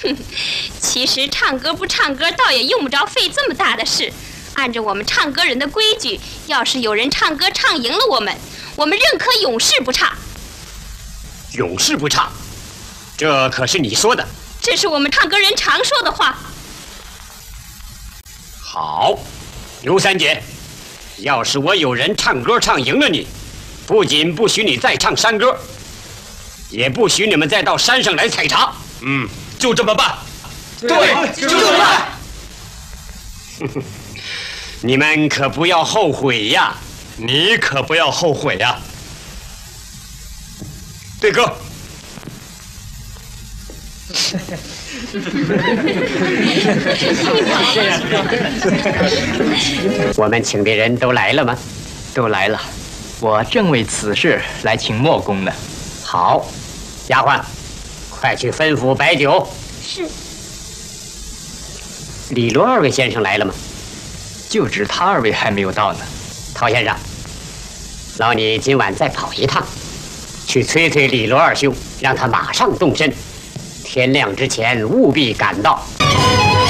其实唱歌不唱歌，倒也用不着费这么大的事。按照我们唱歌人的规矩，要是有人唱歌唱赢了我们认可永世不唱。 永世不唱，这可是你说的。 这是我们唱歌人常说的话。 好，刘三姐，要是我有人唱歌唱赢了你，不仅不许你再唱山歌，也不许你们再到山上来采茶。 就这么办。 对，就这么办。 你们可不要后悔呀！ 你可不要后悔呀！对歌。 我们请的人都来了吗？ 都来了，我正为此事来请莫公呢。 好，丫鬟，快去吩咐摆酒。 是。 李罗二位先生来了吗？ 就知他二位还没有到呢。 陶先生，劳你今晚再跑一趟，去催催李罗二兄，让他马上动身，天亮之前务必赶到。